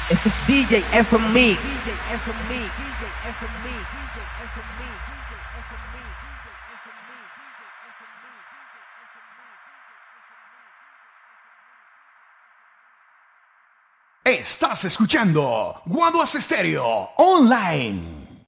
Este es DJ F Mix. Estás escuchando Guaduas Estéreo Online.